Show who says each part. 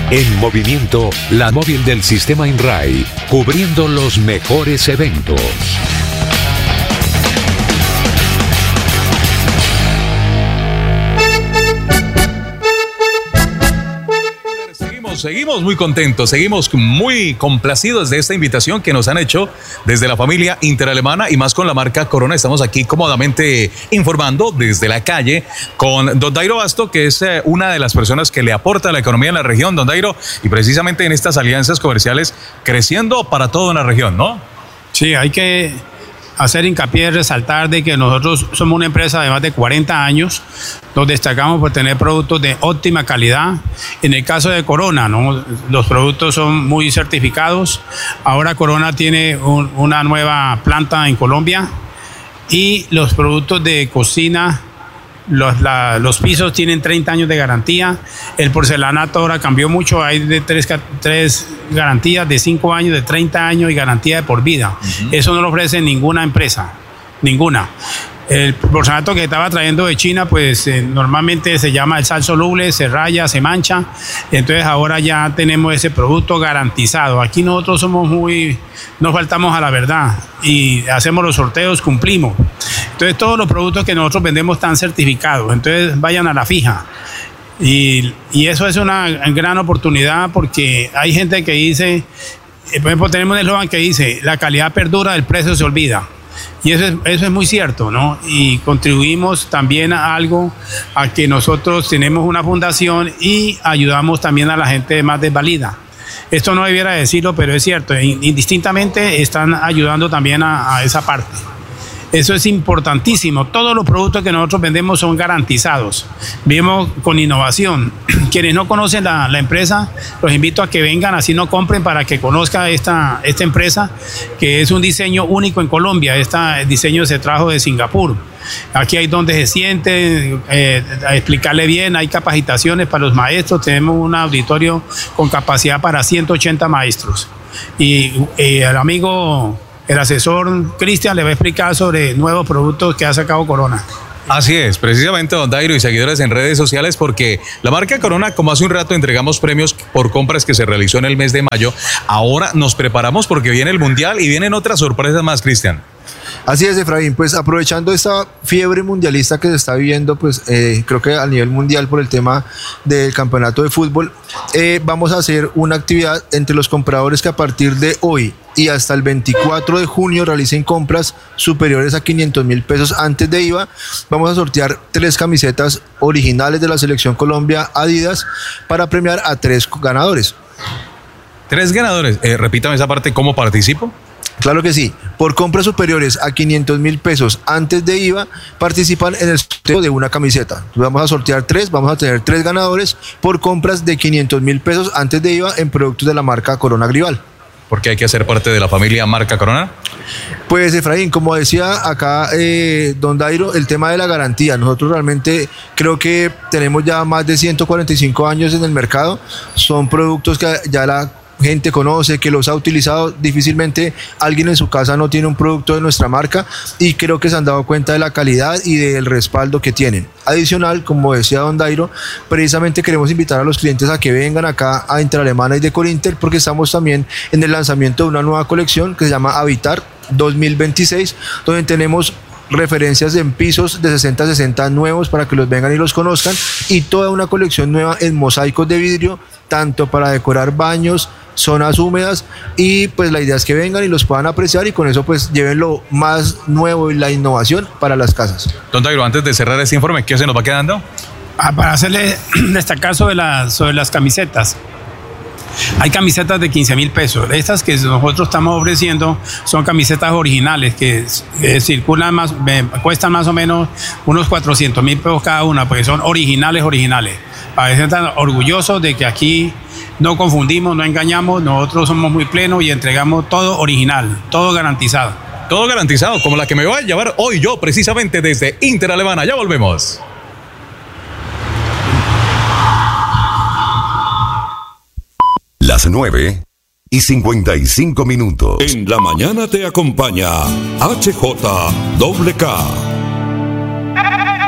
Speaker 1: En movimiento, la móvil del sistema INRAI, cubriendo los mejores eventos.
Speaker 2: Seguimos muy contentos, seguimos muy complacidos de esta invitación que nos han hecho desde la familia Interalemana y más con la marca Corona. Estamos aquí cómodamente informando desde la calle con don Dairo Basto, que es una de las personas que le aporta a la economía en la región, don Dairo, y precisamente en estas alianzas comerciales creciendo para toda una región, ¿no?
Speaker 3: Sí, hay que hacer hincapié y resaltar de que nosotros somos una empresa de más de 40 años, nos destacamos por tener productos de óptima calidad. En el caso de Corona, ¿no? Los productos son muy certificados. Ahora Corona tiene una nueva planta en Colombia y los productos de cocina, los pisos tienen 30 años de garantía. El porcelanato ahora cambió mucho, hay de tres garantías de 5 años, de 30 años y garantía de por vida. Eso no lo ofrece ninguna empresa, ninguna. El porcelanato que estaba trayendo de China, pues normalmente se llama el sal soluble, se raya, se mancha. Entonces ahora ya tenemos ese producto garantizado. Aquí nosotros no faltamos a la verdad y hacemos los sorteos, cumplimos. Entonces todos los productos que nosotros vendemos están certificados. Entonces vayan a la fija. Y eso es una gran oportunidad porque hay gente que dice, por ejemplo, tenemos un eslogan que dice, la calidad perdura, el precio se olvida. Y eso es muy cierto, ¿no? Y contribuimos también a que nosotros tenemos una fundación y ayudamos también a la gente más desvalida. Esto no debiera decirlo, pero es cierto, indistintamente están ayudando también a esa parte. Eso es importantísimo. Todos los productos que nosotros vendemos son garantizados. Vivimos con innovación. Quienes no conocen la empresa, los invito a que vengan, así no compren, para que conozcan esta empresa, que es un diseño único en Colombia. Este diseño se trajo de Singapur. Aquí hay donde se siente, a explicarle bien, hay capacitaciones para los maestros, tenemos un auditorio con capacidad para 180 maestros. Y el amigo... El asesor Cristian le va a explicar sobre nuevos productos que ha sacado Corona.
Speaker 2: Así es, precisamente don Dairo y seguidores en redes sociales, porque la marca Corona, como hace un rato entregamos premios por compras que se realizó en el mes de mayo, ahora nos preparamos porque viene el Mundial y vienen otras sorpresas más, Cristian.
Speaker 4: Así es, Efraín, pues aprovechando esta fiebre mundialista que se está viviendo, pues creo que a nivel mundial por el tema del campeonato de fútbol, vamos a hacer una actividad entre los compradores que a partir de hoy y hasta el 24 de junio realicen compras superiores a 500,000 pesos antes de IVA. Vamos a sortear 3 camisetas originales de la Selección Colombia Adidas para premiar a 3 ganadores.
Speaker 2: 3 ganadores, repítame esa parte, ¿cómo participo?
Speaker 4: Claro que sí. Por compras superiores a 500,000 pesos antes de IVA, participan en el sorteo de una camiseta. Vamos a sortear 3, vamos a tener 3 ganadores por compras de 500,000 pesos antes de IVA en productos de la marca Corona Agrival.
Speaker 2: ¿Por qué hay que hacer parte de la familia marca Corona?
Speaker 4: Pues Efraín, como decía acá don Dairo, el tema de la garantía. Nosotros realmente creo que tenemos ya más de 145 años en el mercado. Son productos que ya la gente conoce, que los ha utilizado. Difícilmente alguien en su casa no tiene un producto de nuestra marca y creo que se han dado cuenta de la calidad y del respaldo que tienen. Adicional, como decía don Dairo, precisamente queremos invitar a los clientes a que vengan acá a Interalemana y Decorinter, porque estamos también en el lanzamiento de una nueva colección que se llama Habitar 2026, donde tenemos referencias en pisos de 60-60 nuevos para que los vengan y los conozcan, y toda una colección nueva en mosaicos de vidrio, tanto para decorar baños, zonas húmedas, y pues la idea es que vengan y los puedan apreciar y con eso pues lleven lo más nuevo y la innovación para las casas.
Speaker 2: Don Dairo, antes de cerrar este informe, ¿qué se nos va quedando?
Speaker 3: Para hacerle destacar sobre las camisetas. Hay camisetas de 15,000 pesos. Estas que nosotros estamos ofreciendo son camisetas originales que circulan cuestan más o menos unos 400,000 pesos cada una, porque son originales. Para que estén orgullosos de que aquí no confundimos, no engañamos, nosotros somos muy plenos y entregamos todo original, todo garantizado.
Speaker 2: Todo garantizado, como la que me voy a llevar hoy yo, precisamente desde Interalemana. Ya volvemos.
Speaker 1: Las 9:55.
Speaker 5: En la mañana te acompaña HJWK.